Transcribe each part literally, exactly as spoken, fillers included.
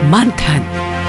मंथन।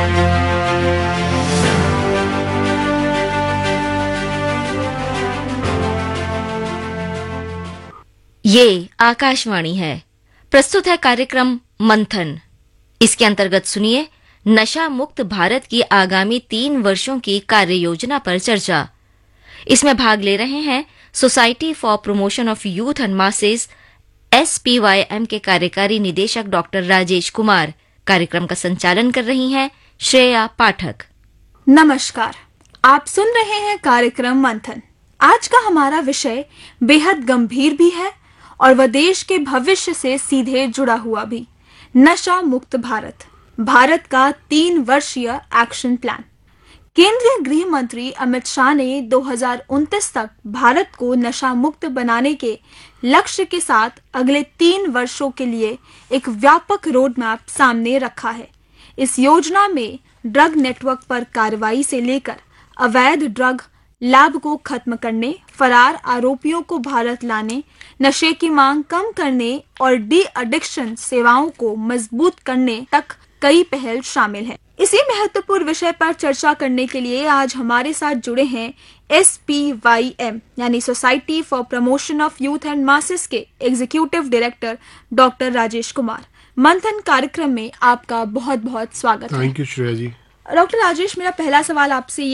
ये आकाशवाणी है। प्रस्तुत है कार्यक्रम मंथन। इसके अंतर्गत सुनिए नशा मुक्त भारत की आगामी तीन वर्षों की कार्य योजना पर चर्चा। इसमें भाग ले रहे हैं society for promotion of youth and masses S P Y M के कार्यकारी निदेशक डॉक्टर राजेश कुमार। कार्यक्रम का संचालन कर रही हैं श्रेया पाठक। नमस्कार, आप सुन रहे हैं कार्यक्रम मंथन। आज का हमारा विषय बेहद गंभीर भी है और वह देश के भविष्य से सीधे जुड़ा हुआ भी। नशा मुक्त भारत, भारत का तीन वर्षीय एक्शन प्लान। केंद्रीय गृह मंत्री अमित शाह ने दो हज़ार उनतीस तक भारत को नशा मुक्त बनाने के लक्ष्य के साथ अगले तीन वर्षों के लिए एक व्यापक रोड मैप सामने रखा है। इस योजना में ड्रग नेटवर्क पर कार्रवाई से लेकर अवैध ड्रग लैब को खत्म करने, फरार आरोपियों को भारत लाने, नशे की मांग कम करने और डी एडिक्शन सेवाओं को मजबूत करने तक कई पहल शामिल है। इसी महत्वपूर्ण विषय पर चर्चा करने के लिए आज हमारे साथ जुड़े हैं एस पी वाई एम यानी society for promotion of youth and masses के executive director doctor Rajesh Kumar. मंथन कार्यक्रम में आपका बहुत बहुत स्वागत है। Thank you Shreya ji. Doctor Rajesh, मेरा पहला सवाल आपसे